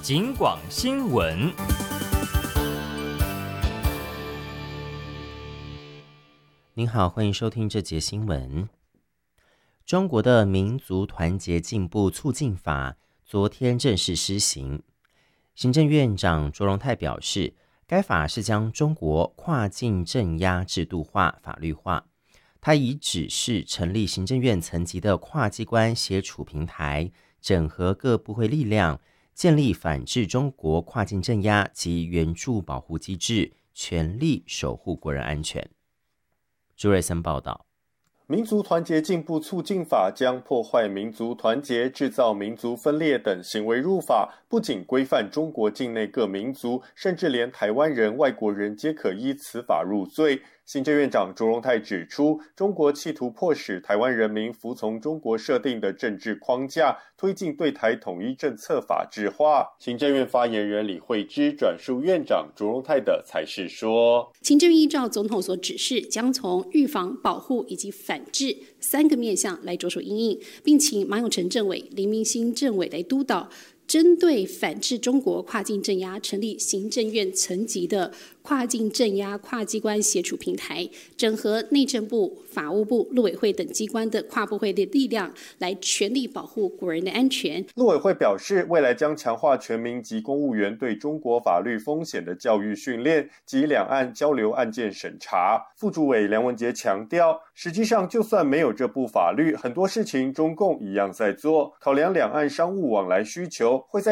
警广新闻。 您好，欢迎收听这节新闻。中国的民族团结进步促进法昨天正式施行。行政院长卓荣泰表示，该法是将中国跨境镇压制度化、法律化。他已指示成立行政院层级的跨机关协处平台，整合各部会力量，建立反制中国跨境镇压及援助保护机制，全力守护国人安全。朱瑞森报道。 民族团结进步促进法将破坏民族团结、制造民族分裂等行为入法，不仅规范中国境内各民族，甚至连台湾人、外国人皆可依此法入罪。行政院长卓荣泰指出，中国企图迫使台湾人民服从中国设定的政治框架，推进对台统一政策法制化。行政院发言人李惠芝转述院长卓荣泰的裁示说， 行政院依照总统所指示，将从预防、保护以及反制3个面向来着手因应，并请马永成政委、林明兴政委来督导，针对反制中国跨境镇压，成立行政院层级的跨境镇压跨机关协处平台，整合内政部、法务部、陆委会等机关的跨部会的力量，来全力保护国人的安全。 陆委会表示，未来将强化全民及公务员对中国法律风险的教育训练及两岸交流案件审查。副主委梁文杰强调，实际上就算没有这部法律，很多事情中共一样在做，考量两岸商务往来需求，会在